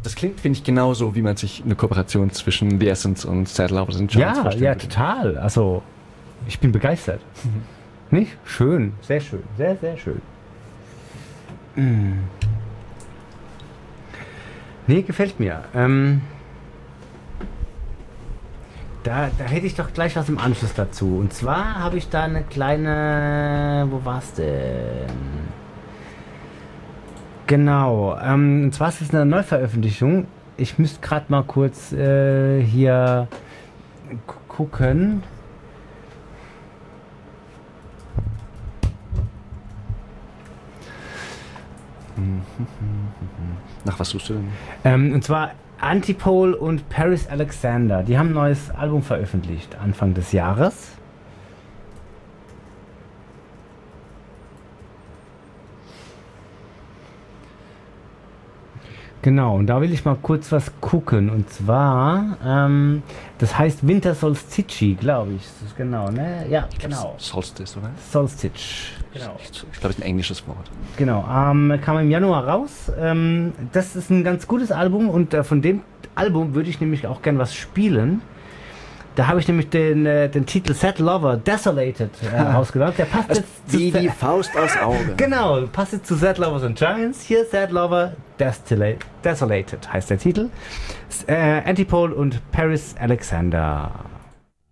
Das klingt, finde ich, genauso, wie man sich eine Kooperation zwischen The Essence und Sad Lovers and Giants vorstellt. Ja, total. Also, ich bin begeistert. Nicht? Schön. Sehr schön. Sehr, sehr schön. Nee, gefällt mir. Da hätte ich doch gleich was im Anschluss dazu. Und zwar habe ich da eine kleine... Wo war's denn? Genau. Und zwar ist es eine Neuveröffentlichung. Ich müsste gerade mal kurz hier gucken. Nach was suchst du denn? Und zwar Antipole und Paris Alexander. Die haben ein neues Album veröffentlicht Anfang des Jahres. Genau, und da will ich mal kurz was gucken. Und zwar, das heißt Winter Solstice, glaube ich. Das ist genau, ne? Ja, genau. Solstice, oder? Solstice. Genau. Ich glaube, das ist ein englisches Wort. Genau, kam im Januar raus. Das ist ein ganz gutes Album und von dem Album würde ich nämlich auch gern was spielen. Da habe ich nämlich den Titel Sad Lover Desolated rausgedacht. Der passt jetzt wie die Faust aufs Auge. Genau, passt jetzt zu Sad Lovers and Giants. Hier Sad Lover Desolated heißt der Titel. Antipole und Paris Alexander.